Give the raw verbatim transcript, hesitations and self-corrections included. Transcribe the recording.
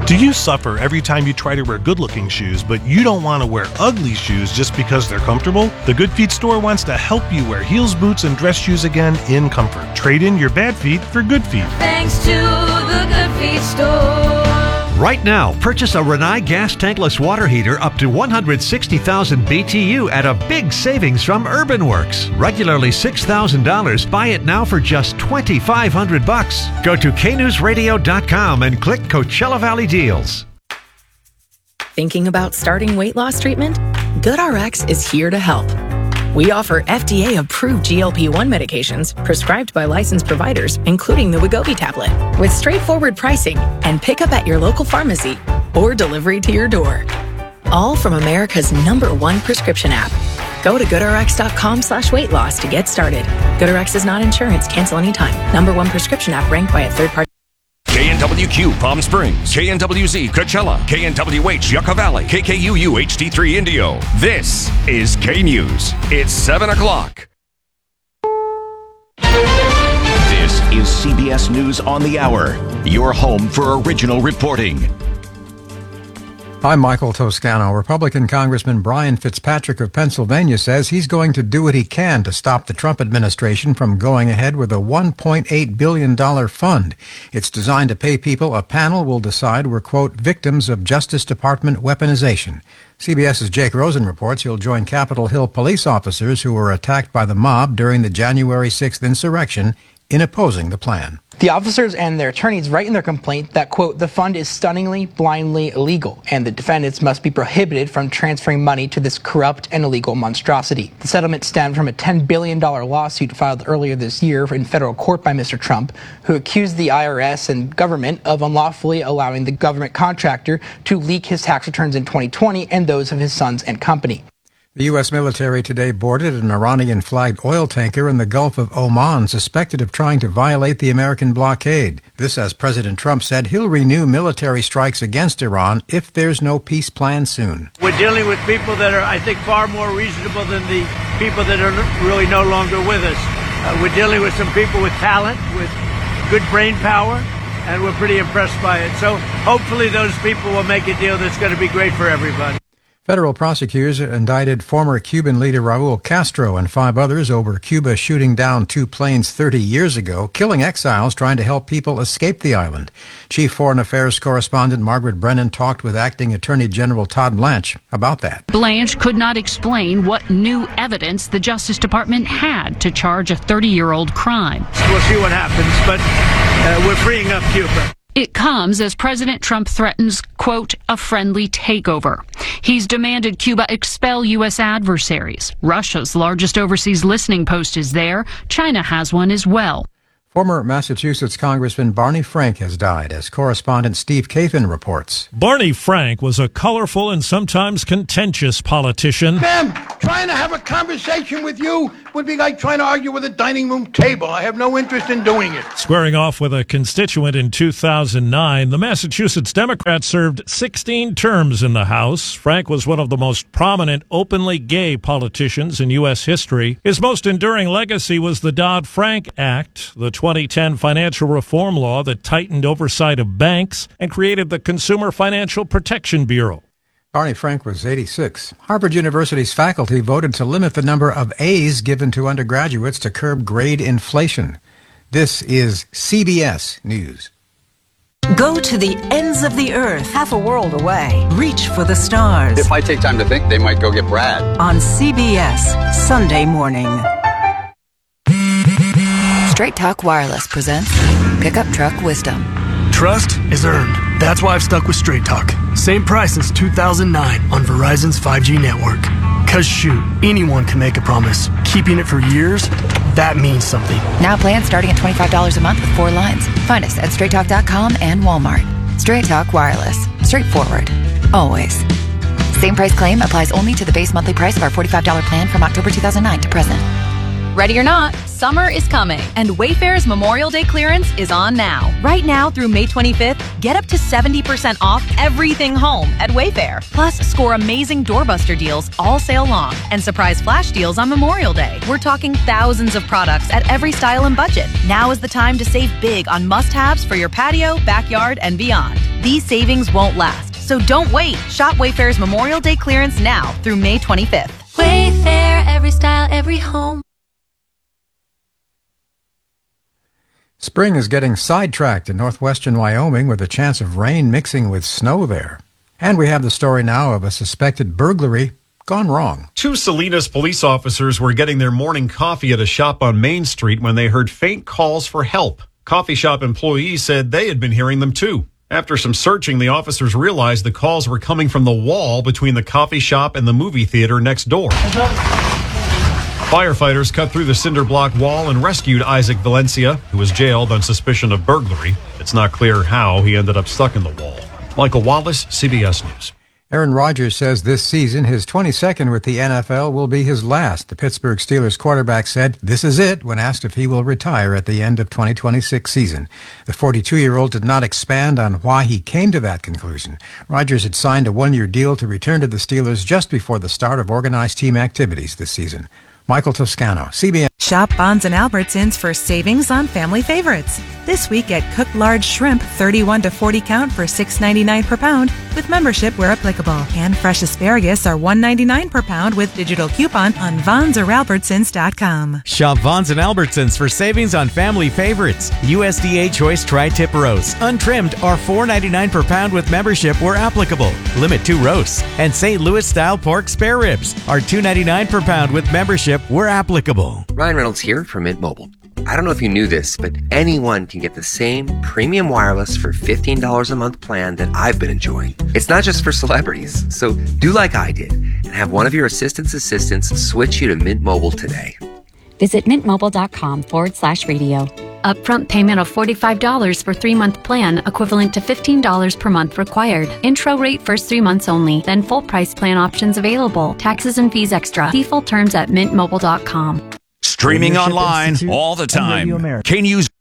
Do you suffer every time you try to wear good-looking shoes, but you don't want to wear ugly shoes just because they're comfortable? The Good Feet store wants to help you wear heels, boots, and dress shoes again in comfort. Trade in your bad feet for good feet. Thanks to the Good Feet store. Right now, purchase a Rinnai gas tankless water heater up to one hundred sixty thousand B T U at a big savings from UrbanWorks. Regularly six thousand dollars. Buy it now for just twenty-five hundred bucks. Go to K news radio dot com and click Coachella Valley Deals. Thinking about starting weight loss treatment? GoodRx is here to help. We offer F D A-approved G L P one medications prescribed by licensed providers, including the Wegovy tablet, with straightforward pricing and pickup at your local pharmacy or delivery to your door. All from America's number one prescription app. Go to GoodRx.com slash weight loss to get started. GoodRx is not insurance. Cancel anytime. Number one prescription app ranked by a third party. K N W Q Palm Springs, K N W Z Coachella, K N W H Yucca Valley, K K U U H D three Indio. This is K News. It's seven o'clock. This is C B S News on the Hour, your home for original reporting. I'm Michael Toscano. Republican Congressman Brian Fitzpatrick of Pennsylvania says he's going to do what he can to stop the Trump administration from going ahead with a one point eight billion dollars fund. It's designed to pay people a panel will decide were, quote, victims of Justice Department weaponization. CBS's Jake Rosen reports he'll join Capitol Hill police officers who were attacked by the mob during the January sixth insurrection in opposing the plan. The officers and their attorneys write in their complaint that, quote, the fund is stunningly, blindly illegal, and the defendants must be prohibited from transferring money to this corrupt and illegal monstrosity. The settlement stemmed from a ten billion dollars lawsuit filed earlier this year in federal court by Mister Trump, who accused the I R S and government of unlawfully allowing the government contractor to leak his tax returns in twenty twenty and those of his sons and company. The U S military today boarded an Iranian-flagged oil tanker in the Gulf of Oman suspected of trying to violate the American blockade. This as President Trump said he'll renew military strikes against Iran if there's no peace plan soon. We're dealing with people that are, I think, far more reasonable than the people that are really no longer with us. Uh, we're dealing with some people with talent, with good brain power, and we're pretty impressed by it. So hopefully those people will make a deal that's going to be great for everybody. Federal prosecutors indicted former Cuban leader Raul Castro and five others over Cuba shooting down two planes thirty years ago, killing exiles trying to help people escape the island. Chief Foreign Affairs correspondent Margaret Brennan talked with Acting Attorney General Todd Blanche about that. Blanche could not explain what new evidence the Justice Department had to charge a thirty-year-old crime. We'll see what happens, but uh, we're freeing up Cuba. It comes as President Trump threatens, quote, a friendly takeover. He's demanded Cuba expel U S adversaries. Russia's largest overseas listening post is there. China has one as well. Former Massachusetts Congressman Barney Frank has died, as correspondent Steve Kathan reports. Barney Frank was a colorful and sometimes contentious politician. Ma'am, trying to have a conversation with you would be like trying to argue with a dining room table. I have no interest in doing it. Squaring off with a constituent in two thousand nine, the Massachusetts Democrat served sixteen terms in the House. Frank was one of the most prominent openly gay politicians in U S history. His most enduring legacy was the Dodd-Frank Act, the twenty ten financial reform law that tightened oversight of banks and created the Consumer Financial Protection Bureau. Barney Frank was eighty-six. Harvard University's faculty voted to limit the number of A's given to undergraduates to curb grade inflation. This is C B S News. Go to the ends of the earth, half a world away. Reach for the stars. If I take time to think, they might go get Brad. On C B S, Sunday morning. Straight Talk Wireless presents Pickup Truck Wisdom. Trust is earned. That's why I've stuck with Straight Talk. Same price since two thousand nine on Verizon's five G network. Cause shoot, anyone can make a promise. Keeping it for years, that means something. Now plans starting at twenty-five dollars a month with four lines. Find us at straight talk dot com and Walmart. Straight Talk Wireless. Straightforward. Always. Same price claim applies only to the base monthly price of our forty-five dollars plan from October two thousand nine to present. Ready or not, summer is coming, and Wayfair's Memorial Day clearance is on now. Right now through May twenty-fifth, get up to seventy percent off everything home at Wayfair. Plus, score amazing doorbuster deals all sale long and surprise flash deals on Memorial Day. We're talking thousands of products at every style and budget. Now is the time to save big on must-haves for your patio, backyard, and beyond. These savings won't last, so don't wait. Shop Wayfair's Memorial Day clearance now through May twenty-fifth. Wayfair, every style, every home. Spring is getting sidetracked in northwestern Wyoming with a chance of rain mixing with snow there. And we have the story now of a suspected burglary gone wrong. Two Salinas police officers were getting their morning coffee at a shop on Main Street when they heard faint calls for help. Coffee shop employees said they had been hearing them too. After some searching, the officers realized the calls were coming from the wall between the coffee shop and the movie theater next door. Firefighters cut through the cinder block wall and rescued Isaac Valencia, who was jailed on suspicion of burglary. It's not clear how he ended up stuck in the wall. Michael Wallace, C B S News. Aaron Rodgers says this season, his twenty-second with the N F L, will be his last. The Pittsburgh Steelers quarterback said this is it when asked if he will retire at the end of twenty twenty-six season. The forty-two-year-old did not expand on why he came to that conclusion. Rodgers had signed a one-year deal to return to the Steelers just before the start of organized team activities this season. Michael Toscano, C B S. Shop Bonds and Albertsons for savings on family favorites. This week, get cooked large shrimp thirty-one to forty count for six ninety-nine per pound with membership where applicable. And fresh asparagus are one ninety-nine per pound with digital coupon on Vons or Albertsons dot com. Shop Vons and Albertsons for savings on family favorites. U S D A Choice Tri-Tip Roasts, untrimmed, are four ninety-nine per pound with membership where applicable. Limit two roasts. And Saint Louis style pork spare ribs are two ninety-nine per pound with membership where applicable. Ryan Reynolds here from Mint Mobile. I don't know if you knew this, but anyone can get the same premium wireless for fifteen dollars a month plan that I've been enjoying. It's not just for celebrities, so do like I did and have one of your assistant's assistants switch you to Mint Mobile today. Visit mintmobile.com forward slash radio. Upfront payment of forty-five dollars for three-month plan, equivalent to fifteen dollars per month required. Intro rate first three months only, then full price plan options available. Taxes and fees extra. See full terms at mint mobile dot com. Streaming online all the time. K News.